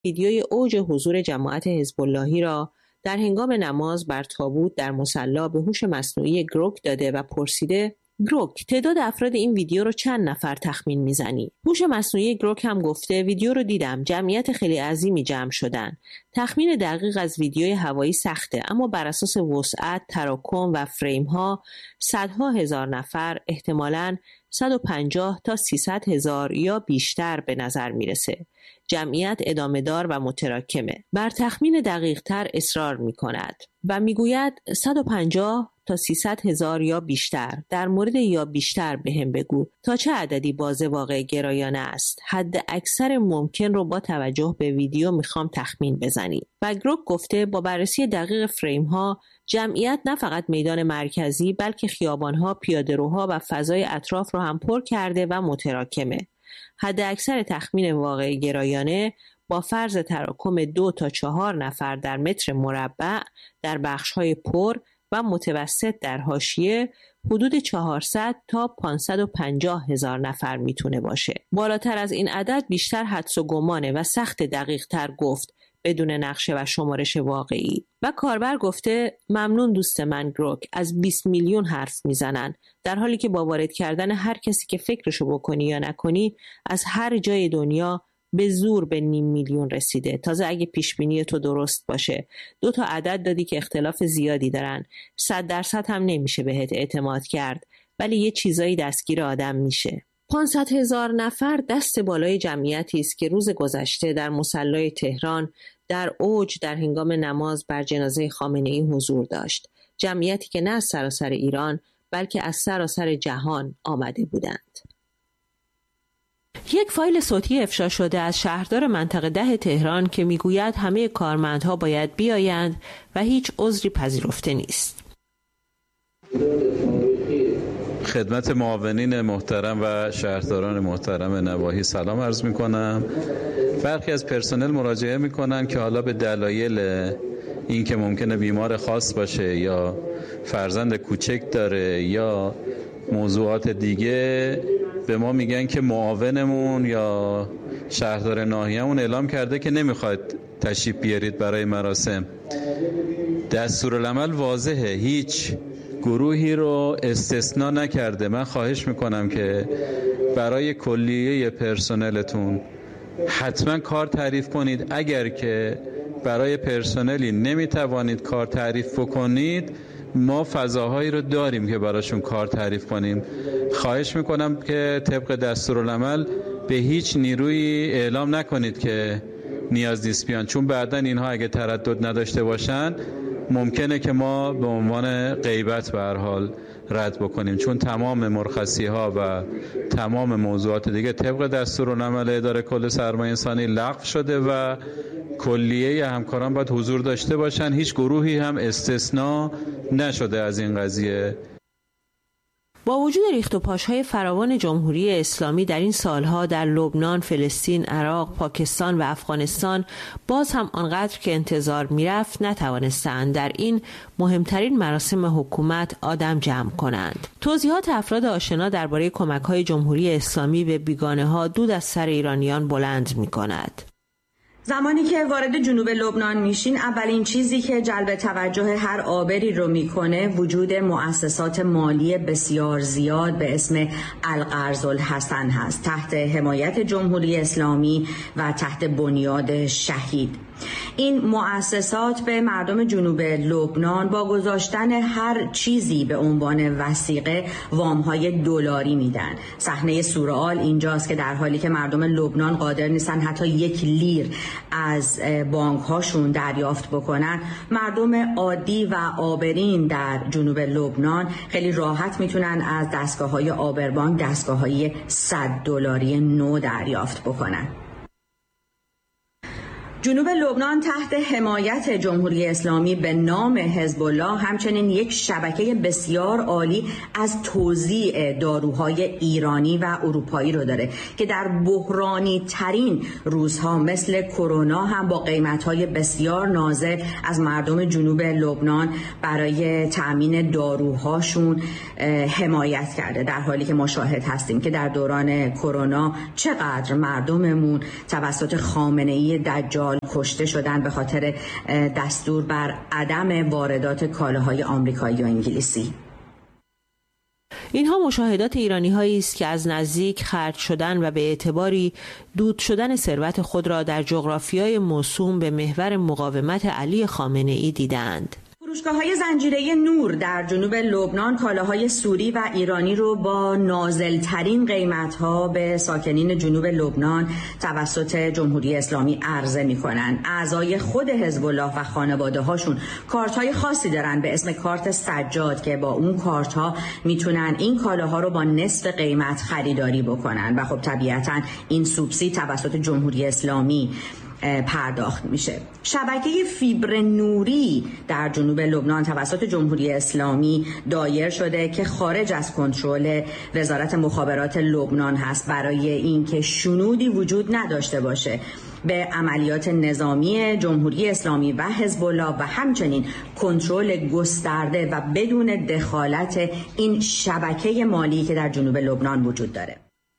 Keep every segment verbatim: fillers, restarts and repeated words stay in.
ویدیوی اوج حضور جماعت حزب اللهی را در هنگام نماز بر تابوت در مصلی به هوش مصنوعی گروک داده و پرسیده: گروک، تعداد افراد این ویدیو رو چند نفر تخمین میزنی؟ هوش مصنوعی گروک هم گفته: ویدیو رو دیدم، جمعیت خیلی عظیمی جمع شدن. تخمین دقیق از ویدیوی هوایی سخته، اما بر اساس وسعت، تراکم و فریم ها صدها هزار نفر، احتمالاً صد و پنجاه تا سیصد هزار یا بیشتر به نظر میرسه. جمعیت ادامه دار و متراکمه. بر تخمین دقیق تر اصرار می کند و می گوید صد و پنجاه تا سیصد هزار یا بیشتر. در مورد یا بیشتر به هم بگو تا چه عددی باز واقع گرایانه است. حد اکثر ممکن رو با توجه به ویدیو میخوام تخمین بزنی. و گروک گفته با بررسی دقیق فریم ها جمعیت نه فقط میدان مرکزی بلکه خیابانها، پیاده‌روها و فضای اطراف رو هم پر کرده و متراکمه. حد اکثر تخمین واقع گرایانه با فرض تراکم دو تا چهار نفر در متر مربع در بخش‌های پر و متوسط در حاشیه حدود چهارصد تا پانصد و پنجاه هزار نفر میتونه باشه. بالاتر از این عدد بیشتر حدس و گمانه و سخت دقیق تر گفت بدون نقشه و شمارش واقعی. و کاربر گفته: ممنون دوست من گروک، از بیست میلیون حرف میزنن، در حالی که با وارد کردن هر کسی که فکرشو بکنی یا نکنی از هر جای دنیا به زور به نیم میلیون رسیده. تازه اگه پیشبینی تو درست باشه. دو تا عدد دادی که اختلاف زیادی دارن. صد درصد هم نمیشه بهت اعتماد کرد، ولی یه چیزایی دستگیر آدم میشه. پانصد هزار نفر دست بالای جمعیتی است که روز گذشته در مصلی تهران در اوج در هنگام نماز بر جنازه خامنه‌ای حضور داشت. جمعیتی که نه از سراسر ایران بلکه از سراسر جهان آمده بودند. یک فایل صوتی افشا شده از شهردار منطقه ده تهران که میگوید همه کارمندها باید بیایند و هیچ عذری پذیرفته نیست. خدمت معاونین محترم و شهرداران محترم نواحی سلام عرض می کنم. برخی از پرسنل مراجعه می کنن که حالا به دلایل این که ممکنه بیمار خاص باشه یا فرزند کوچک داره یا موضوعات دیگه به ما میگن که معاونمون یا شهردار ناحیه‌مون اعلام کرده که نمیخواد تشریف بیارید برای مراسم. دستورالعمل واضحه، هیچ گروهی رو استثناء نکرده. من خواهش میکنم که برای کلیه پرسنلتون حتما کار تعریف کنید. اگر که برای پرسنلی نمیتوانید کار تعریف بکنید، ما فضاهایی رو داریم که براشون کار تعریف کنیم. خواهش میکنم که طبق دستورالعمل به هیچ نیروی اعلام نکنید که نیاز نیست بیان، چون بعداً اینها اگه تردد نداشته باشن ممکنه که ما به عنوان غیبت به هر حال رد بکنیم، چون تمام مرخصی ها و تمام موضوعات دیگه طبق دستورالعمل اداره کل سرمایه انسانی لغو شده و کلیه همکاران باید حضور داشته باشن. هیچ گروهی هم استثناء نشده از این قضیه. با وجود ریخت و پاش‌های فراوان جمهوری اسلامی در این سالها در لبنان، فلسطین، عراق، پاکستان و افغانستان، باز هم آنقدر که انتظار میرفت نتوانستند در این مهمترین مراسم حکومت آدم جمع کنند. توضیحات افراد آشنا درباره کمک‌های جمهوری اسلامی به بیگانه‌ها دود از سر ایرانیان بلند می‌کند. زمانی که وارد جنوب لبنان میشین، اولین چیزی که جلب توجه هر عابری رو میکنه وجود مؤسسات مالی بسیار زیاد به اسم القرض الحسن هست، تحت حمایت جمهوری اسلامی و تحت بنیاد شهید. این مؤسسات به مردم جنوب لبنان با گذاشتن هر چیزی به عنوان وثیقه وام‌های دلاری میدن. صحنه سورئال اینجاست که در حالی که مردم لبنان قادر نیستن حتی یک لیر از بانک‌هاشون دریافت بکنن، مردم عادی و آبرین در جنوب لبنان خیلی راحت میتونن از دستگاه‌های آبربانک دستگاه‌های صد دلاری نو دریافت بکنن. جنوب لبنان تحت حمایت جمهوری اسلامی به نام حزب الله همچنین یک شبکه بسیار عالی از توزیع داروهای ایرانی و اروپایی رو داره که در بحرانی ترین روزها مثل کرونا هم با قیمت‌های بسیار نازل از مردم جنوب لبنان برای تأمین داروهاشون حمایت کرده، در حالی که ما شاهد هستیم که در دوران کرونا چقدر مردممون توسط خامنه‌ای دجال سال کشته شدند به خاطر دستور بر عدم واردات کالاهای آمریکایی و انگلیسی. اینها مشاهدات ایرانی‌هایی است که از نزدیک خرج شدن و به اعتباری دود شدن ثروت خود را در جغرافیای موسوم به محور مقاومت علی خامنه‌ای دیدند. فروشگاه‌های زنجیره نور در جنوب لبنان کالاهای سوری و ایرانی رو با نازل‌ترین قیمت‌ها به ساکنین جنوب لبنان توسط جمهوری اسلامی عرضه می‌کنند. اعضای خود حزب الله و خانواده‌هاشون کارت‌های خاصی دارن به اسم کارت سجاد که با اون کارت‌ها میتونن این کالاها رو با نصف قیمت خریداری بکنن و خب طبیعتاً این سوبسید توسط جمهوری اسلامی پرداخت میشه. شبکه فیبر نوری در جنوب لبنان توسط جمهوری اسلامی دایر شده که خارج از کنترل وزارت مخابرات لبنان هست برای اینکه شنودی وجود نداشته باشه به عملیات نظامی جمهوری اسلامی و حزب الله و همچنین کنترل گسترده و بدون دخالت این شبکه مالی که در جنوب لبنان وجود داره.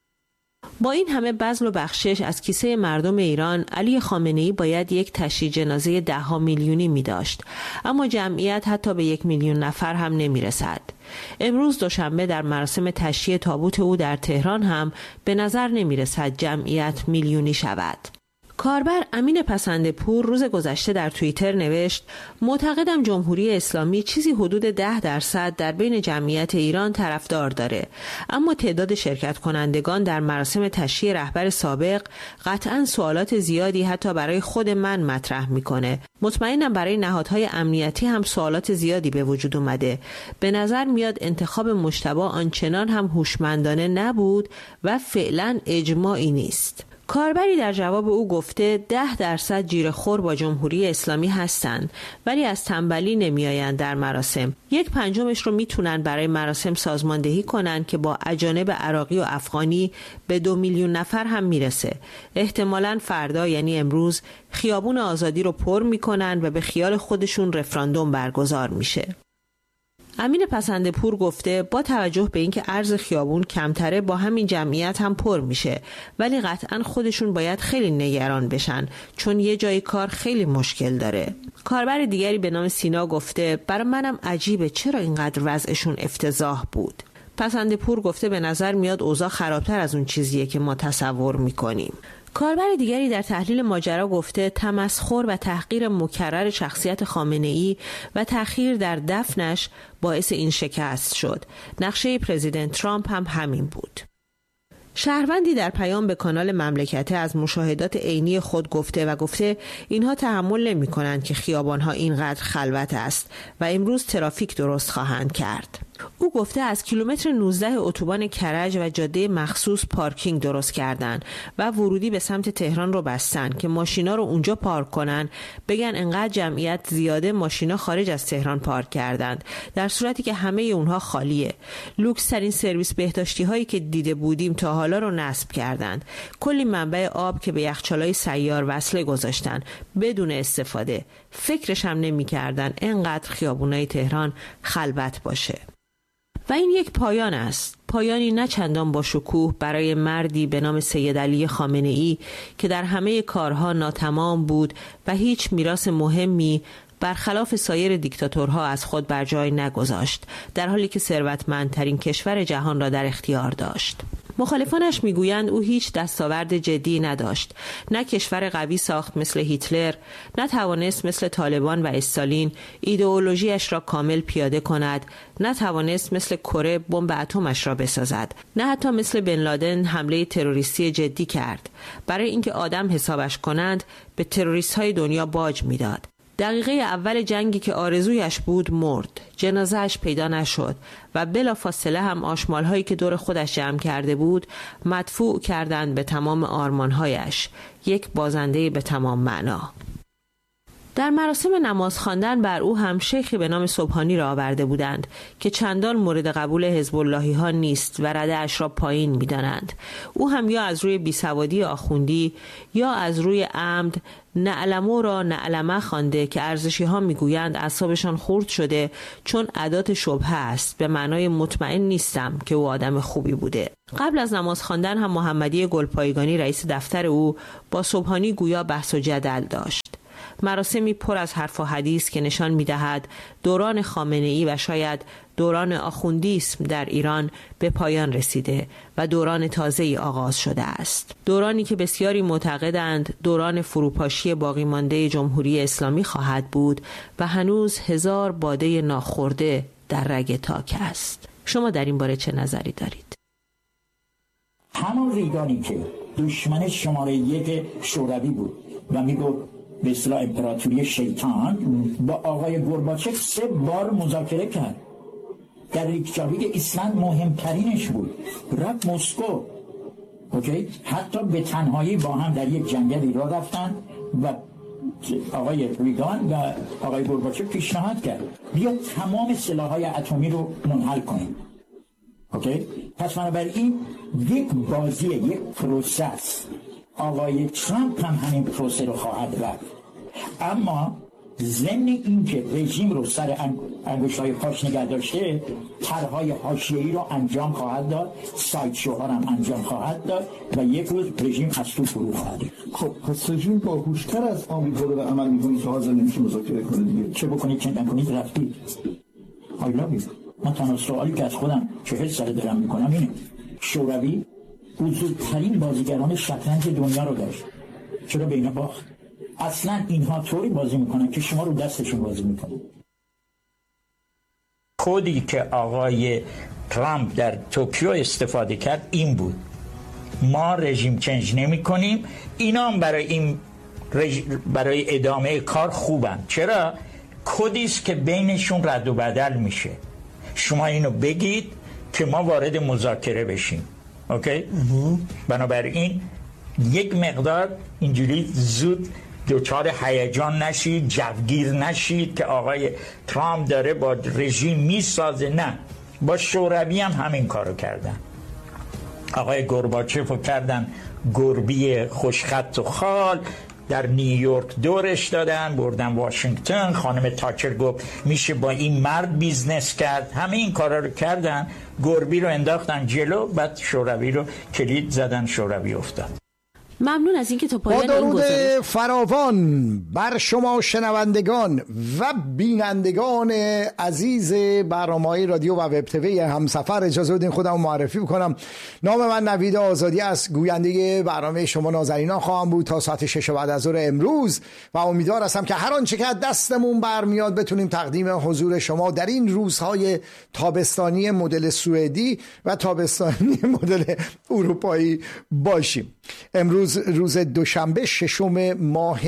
با این همه بذل و بخشش از کیسه مردم ایران، علی خامنه‌ای باید یک تشییع جنازه ده ها میلیونی می داشت، اما جمعیت حتی به یک میلیون نفر هم نمی رسد. امروز دوشنبه در مراسم تشییع تابوت او در تهران هم به نظر نمی رسد جمعیت میلیونی شود. کاربر امین پسندپور روز گذشته در توییتر نوشت: معتقدم جمهوری اسلامی چیزی حدود ده درصد در بین جمعیت ایران طرفدار داره، اما تعداد شرکت کنندگان در مراسم تشییع رهبر سابق قطعاً سوالات زیادی حتی برای خود من مطرح میکنه. مطمئنم برای نهادهای امنیتی هم سوالات زیادی به وجود اومده. به نظر میاد انتخاب مجتبی آنچنان هم هوشمندانه نبود و فعلاً اجماعی نیست. کاربری در جواب او گفته ده درصد جیره‌خور با جمهوری اسلامی هستند ولی از تنبلی نمیآیند در مراسم. یک پنجمش رو میتونن برای مراسم سازماندهی کنن که با اجانب عراقی و افغانی به دو میلیون نفر هم میرسه. احتمالاً فردا یعنی امروز خیابون آزادی رو پر میکنن و به خیال خودشون رفراندوم برگزار میشه. امین پسندپور گفته با توجه به اینکه عرض خیابون کمتره با همین جمعیت هم پر میشه، ولی قطعاً خودشون باید خیلی نگران بشن چون یه جای کار خیلی مشکل داره. کاربر دیگری به نام سینا گفته برای منم عجیبه چرا اینقدر وضعشون افتضاح بود. پسندپور گفته به نظر میاد اوضاع خرابتر از اون چیزیه که ما تصور میکنیم. کاربر دیگری در تحلیل ماجرا گفته تمسخر و تحقیر مکرر شخصیت خامنه‌ای و تأخیر در دفنش باعث این شکست شد. نقشه پرزیدنت ترامپ هم همین بود. شهروندی در پیام به کانال مملکته از مشاهدات عینی خود گفته و گفته اینها تحمل نمی کنند که خیابانها اینقدر خلوت است و امروز ترافیک درست خواهند کرد. او گفته از کیلومتر نوزده اتوبان کرج و جاده مخصوص پارکینگ درست کردند و ورودی به سمت تهران رو بستن که ماشینا رو اونجا پارک کنن، بگن انقدر جمعیت زیاده ماشینا خارج از تهران پارک کردند، در صورتی که همه اونها خالیه. لوکس ترین سرویس بهداشتی هایی که دیده بودیم تا حالا رو نصب کردند. کلی منبع آب که به یخچالای سیار وصله گذاشتن بدون استفاده. فکرش هم نمی کردن انقدر خیابونای تهران خلوت باشه. و این یک پایان است، پایانی نه چندان با شکوه برای مردی به نام سید علی خامنه‌ای که در همه کارها ناتمام بود و هیچ میراث مهمی برخلاف سایر دیکتاتورها از خود بر جای نگذاشت، در حالی که ثروتمندترین کشور جهان را در اختیار داشت. مخالفانش میگویند او هیچ دستاورد جدی نداشت، نه کشور قوی ساخت مثل هیتلر، نه توانست مثل طالبان و استالین ایدئولوژیش را کامل پیاده کند، نه توانست مثل کره بمب اتمش را بسازد، نه حتی مثل بن لادن حمله تروریستی جدی کرد. برای اینکه آدم حسابش کنند به تروریست های دنیا باج میداد. دقیقه اول جنگی که آرزویش بود مرد، جنازهش پیدا نشد و بلافاصله هم آشمال‌هایی که دور خودش جمع کرده بود مدفوع کردند به تمام آرمان‌هایش. یک بازنده به تمام معنا. در مراسم نماز خواندن بر او هم شیخی به نام سبحانی را آورده بودند که چندان مورد قبول حزب اللهی ها نیست و رده اش را پایین می دانند. او هم یا از روی بیسوادی آخوندی یا از روی عمد نعلمو را نعلمه خوانده که ارزشی ها می گویند اعصابشان خورد شده، چون ادات شبهه است، به معنای مطمئن نیستم که او آدم خوبی بوده. قبل از نماز خواندن هم محمدی گلپایگانی رئیس دفتر او با سبحانی گویا بحث و جدل داشت. مراسمی پر از حرف و حدیث که نشان می‌دهد دوران خامنه‌ای و شاید دوران آخوندیسم در ایران به پایان رسیده و دوران تازه‌ای آغاز شده است. دورانی که بسیاری معتقدند دوران فروپاشی باقی مانده جمهوری اسلامی خواهد بود و هنوز هزار باده ناخورده در رگ تاک است. شما در این باره چه نظری دارید؟ همون ریگانی که دشمن شماره یک شوروی بود و میگفت به اصطلاح امپراتوری شیطان، با آقای گورباچف سه بار مذاکره کرد. در ریکجاویک ایسلند مهمترینش بود، رفت مسکو، اوکی؟ حتی به تنهایی با هم در یک جنگلی را رفتن و آقای ریگان و آقای گورباچف پیشنهاد کرد بیا تمام سلاح‌های اتمی رو منحل کنیم. اوکی؟ پس بنابراین یک بازی، یک پروسس، آقای ترامپ هم همین پروسه رو خواهد رفت. اما ضمن این که رژیم رو سر انگشت‌های پاش نگه داشته، طرح‌های حاشیه‌ای رو انجام خواهد داد، سایت شوها هم انجام خواهد داد و یک روز رژیم از تو فرو خواهد. خب پس رژیم باهوش‌تر از آمریکا رو عمل می‌کنه که حاضر نمیشه مذاکره کنه دیگه. چه بکنید چه نکنید رفتید. I love you. من تنها سوالی که از خودم چهل سال دارم میکنم اینه: شوروی بزرگترین بازیگران شطرنج دنیا رو داشت، چرا به اینا باخت؟ اصلا اینها طوری بازی میکنن که شما رو دستشون بازی میکنن. کدی که آقای ترامپ در توکیو استفاده کرد این بود: ما رژیم چنج نمی کنیم. اینا هم برای این رژ... برای ادامه کار خوبن. چرا؟ کدی است که بینشون رد و بدل میشه. شما اینو بگید که ما وارد مذاکره بشیم. اوکی؟ بنابراین یک مقدار اینجوری زود دوچار هیجان نشید، جوگیر نشید که آقای ترامپ داره با رژیم میسازه. نه، با شوروی هم همین کارو کردن. آقای گورباچف رو کردن گربی خوشخط و خال، در نیویورک دورش دادن، بردن واشنگتن. خانم تاچر گفت میشه با این مرد بیزنس کرد. همه این کارا رو کردن، گربی رو انداختن جلو، بعد شوروی رو کلید زدن، شوروی افتاد. ممنون از اینکه تا پایان با این درود گزارش فراوان بر شما شنوندگان و بینندگان عزیز برنامه‌های رادیو و وب تیوی همسفر اجازه بدین خودم معرفی بکنم. نام من نوید آزادی است، گوینده برنامه شما نازنینان خواهم بود تا ساعت شش بعد از ظهر امروز و امیدوار هستم که هر آنچه که دستمون برمیاد بتونیم تقدیم حضور شما در این روزهای تابستانی مدل سوئدی و تابستانی مدل اروپایی باشیم. امروز روز دوشنبه ششم ماه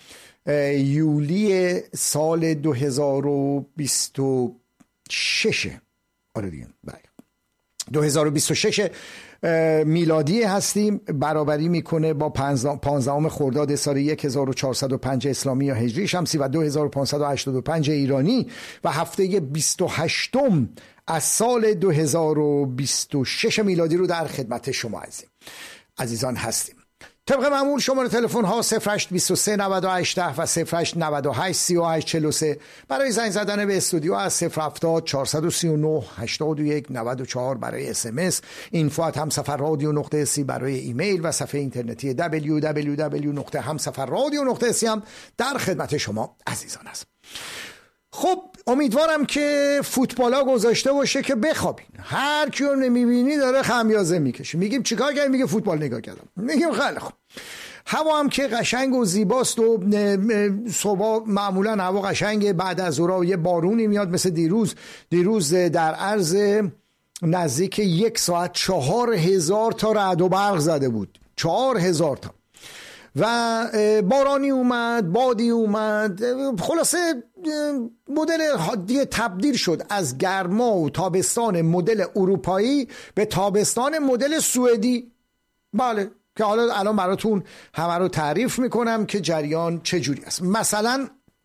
یولی سال دو هزار و بیست و شش، آره دیگه، بله، دو هزار و بیست و شش میلادی هستیم. برابری میکنه با پانزدهم خرداد سال هزار و چهارصد و پنج اسلامی یا هجری شمسی و دو هزار و پانصد و هشتاد و پنج ایرانی و هفته بیست و هشتم از سال دو هزار و بیست و شش میلادی رو در خدمت شما عزیزیم عزیزان هستیم. طبق معمول شماره تلفن ها صفر هشت دو سه نود و هشت ده و صفر هشت نود و هشت سی و هشت چهل و سه. برای زنگ زدن به استودیو از صفر هفتاد چهارصد و سی و نه هشتاد و یک نود و چهار برای اس ام اس، اینفو ات همسفر رادیو نقطه سی برای ایمیل و صفحه اینترنتی دبلیو دبلیو دبلیو نقطه همسفر رادیو نقطه سی هم در خدمت شما عزیزان است. خب امیدوارم که فوتبالا گذاشته باشه که بخوابین. هر کیو نمیبینی داره خمیازه میکشه. میگیم چیکار کردی؟ میگه فوتبال نگاه کردم. میگیم خیلی خوب. هوا هم که قشنگ و زیباست و صبح معمولا هوا قشنگه، بعد از ظهر یه بارونی میاد مثل دیروز. دیروز در عرض نزدیک یک ساعت چهار هزار تا رعد و برق زده بود. چهار هزار تا. و بارانی اومد، بادی اومد، خلاصه مدل دیگه تبدیل شد از گرما و تابستان مدل اروپایی به تابستان مدل سوئدی. بله، که حالا الان براتون همه رو تعریف میکنم که جریان چجوری است. مثلا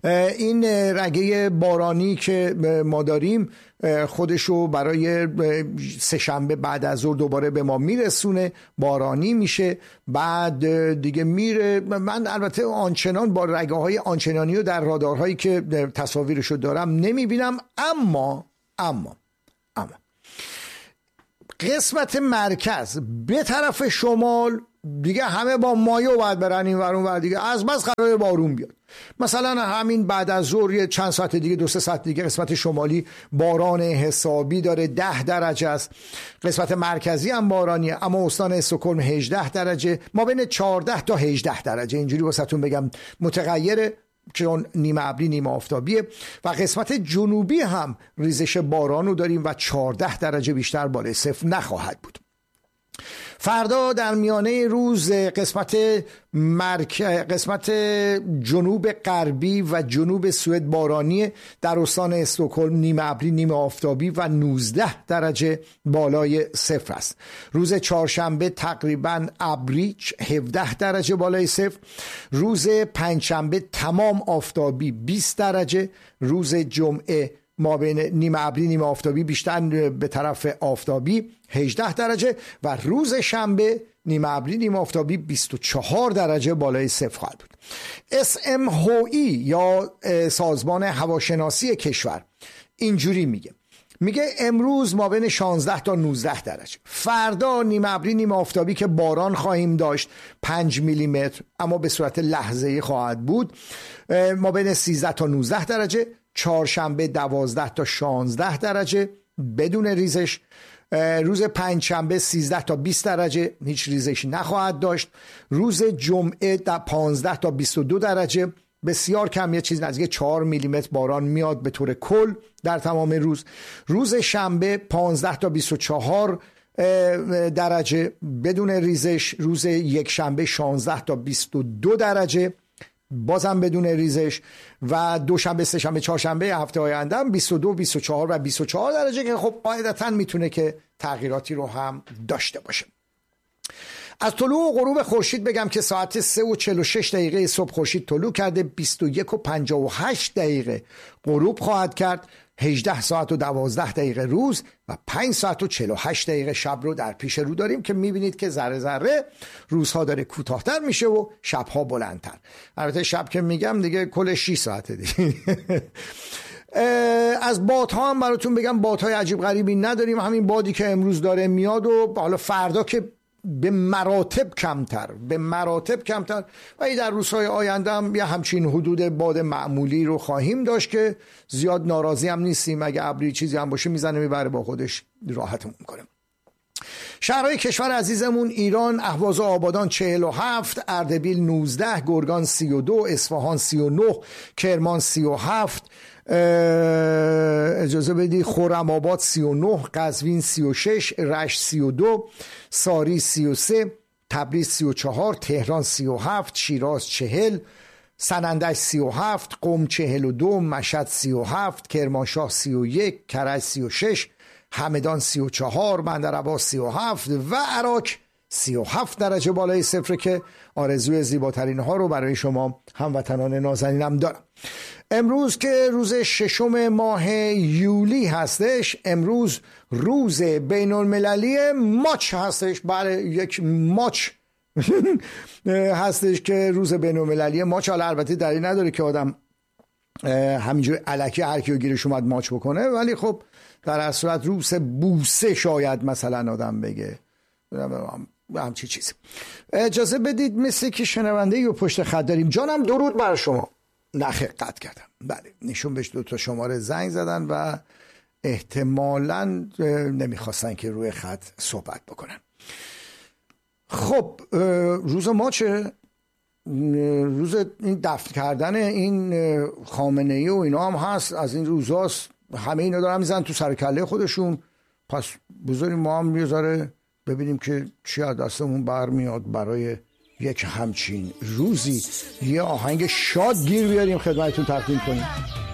این رگه بارانی که ما داریم خودشو برای سه شنبه بعد از ظهر دوباره به ما میرسونه، بارانی میشه، بعد دیگه میره. من البته آنچنان با رگه های آنچنانی رو در رادارهایی که تصاویرشو دارم نمیبینم، اما اما اما قسمت مرکز به طرف شمال دیگه همه با مایو باید برن این ور اون ور، دیگه از بس قراره بارون بیاد. مثلا همین بعد از ظهر چند ساعت دیگه، دو سه ساعت دیگه، قسمت شمالی باران حسابی داره، ده درجه است. قسمت مرکزی هم بارانیه، اما استان استکهلم هجده درجه، ما بین چهارده تا هجده درجه، اینجوری واسهتون بگم متغیره چون نیمه ابری نیمه آفتابیه. و قسمت جنوبی هم ریزش بارانو داریم و چهارده درجه بیشتر بالای صفر نخواهد بود. فردا در میانه روز قسمت مرک... قسمت جنوب غربی و جنوب سوئد بارانی، در استان استکهلم نیمه ابری نیمه آفتابی و نوزده درجه بالای صفر است. روز چهارشنبه تقریبا ابری هفده درجه بالای صفر. روز پنجشنبه تمام آفتابی بیست درجه. روز جمعه ما بین نیمه ابری نیمه آفتابی بیشتر به طرف آفتابی هجده درجه و روز شنبه نیمه ابری نیمه آفتابی بیست و چهار درجه بالای صفر خواهد بود. اس ام هوئی یا سازمان هواشناسی کشور اینجوری میگه میگه امروز ما بین شانزده تا نوزده درجه، فردا نیمه ابری نیمه آفتابی که باران خواهیم داشت پنج میلی متر اما به صورت لحظه‌ای خواهد بود، ما بین سیزده تا نوزده درجه. چهارشنبه دوازده تا شانزده درجه بدون ریزش. روز پنجشنبه سیزده تا بیست درجه، هیچ ریزشی نخواهد داشت. روز جمعه در پانزده تا بیست و دو درجه، بسیار کم، یه چیز نزدیک چهار میلی متر باران میاد به طور کل در تمام روز. روز شنبه پانزده تا بیست و چهار درجه بدون ریزش. روز یک شنبه شانزده تا بیست و دو درجه بازم بدون ریزش. و دوشنبه، سه شنبه، چهارشنبه هفته آینده هم بیست و دو، بیست و چهار و بیست و چهار درجه که خب قاعدتاً میتونه که تغییراتی رو هم داشته باشه. از طلوع و غروب خورشید بگم که ساعت سه و چهل و شش دقیقه صبح خورشید طلوع کرده، بیست و یک و پنجاه و هشت دقیقه غروب خواهد کرد، هجده ساعت و دوازده دقیقه روز و پنج ساعت و چهل و هشت دقیقه شب رو در پیش رو داریم که میبینید که ذره ذره روزها داره کوتاه‌تر میشه و شبها بلندتر. البته شب که میگم دیگه کل شش ساعته دیگه. از بادها هم براتون بگم بادهای عجیب غریبی نداریم، همین بادی که امروز داره میاد و حالا فردا که به مراتب کمتر به مراتب کمتر و ای در روزهای آینده هم یه همچین حدود باد معمولی رو خواهیم داشت که زیاد ناراضی هم نیستیم. اگه ابری چیزی هم باشه میزنه میبره با خودش، راحتمون کنه. شهرهای کشور عزیزمون: ایران اهواز و آبادان چهل و هفت، اردبیل نوزده، گرگان سی و دو، اصفهان سی و نه، کرمان سی و هفت، اجازه بدی خرم آباد سی و نه، قزوین سی و شش، رشت سی و دو، ساری سی و سه، تبریز سی و چهار، تهران سی و هفت، شیراز چهل، سنندج سی و هفت، قم چهل و دو، مشهد سی و هفت، کرمانشاه سی و یک، کرج سی و شش، همدان سی و چهار، بندرعباس سی و هفت و عراق سی و هفت درجه بالای صفر که آرزوی زیباترین ها رو برای شما هموطنان نازنینم دارم. امروز که روز ششم ماه یولی هستش، امروز روز بین المللی ماچ هستش. برای یک ماچ هستش که روز بین المللی ماچ. حالا البته دلیل نداره که آدم همینجور الکی هر کیو گیرش اومد ماچ بکنه، ولی خب در اصل صورت روز بوسه شاید مثلا آدم بگه، همچی چیزی. اجازه بدید مثل که شنونده یا پشت خط داریم. جانم درود بر شما. نخیر قطع کردم. بله، نشون بهش دو تا شماره زنگ زدن و احتمالاً نمیخواستن که روی خط صحبت بکنن. خب روز ما چه؟ روز این دفن کردن این خامنه‌ای و اینا هم هست، از این روزاست. همه اینا دارن میزنن تو سر کله خودشون. پس بذاریم ما هم یه ذره ببینیم که چی از دستمون برمیاد برای یک همچین روزی. یه آهنگ شاد گیر بیاریم خدمتتون تقدیم کنیم.